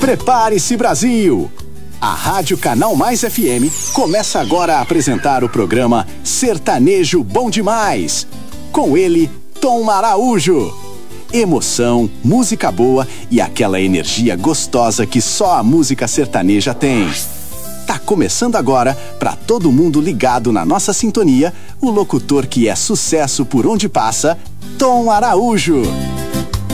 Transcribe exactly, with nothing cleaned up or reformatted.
Prepare-se, Brasil! A Rádio Canal Mais F M começa agora a apresentar o programa Sertanejo Bom Demais. Com ele, Tom Araújo. Emoção, música boa e aquela energia gostosa que só a música sertaneja tem. Tá começando agora, pra todo mundo ligado na nossa sintonia, o locutor que é sucesso por onde passa, Tom Araújo.